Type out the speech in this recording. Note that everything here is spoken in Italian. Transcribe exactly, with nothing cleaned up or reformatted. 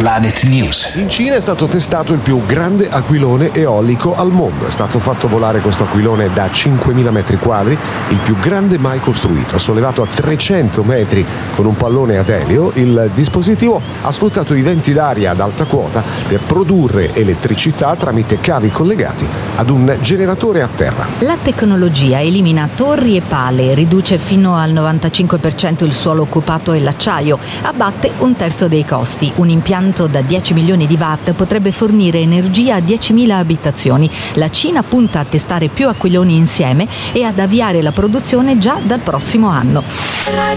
Planet News. In Cina è stato testato il più grande aquilone eolico al mondo. È stato fatto volare questo aquilone da cinquemila metri quadri, il più grande mai costruito. Sollevato a trecento metri con un pallone ad elio, il dispositivo ha sfruttato i venti d'aria ad alta quota per produrre elettricità tramite cavi collegati ad un generatore a terra. La tecnologia elimina torri e pale, riduce fino al novantacinque per cento il suolo occupato e l'acciaio, abbatte un terzo dei costi. Un impianto da dieci milioni di watt potrebbe fornire energia a diecimila abitazioni. La Cina punta a testare più aquiloni insieme e ad avviare la produzione già dal prossimo anno.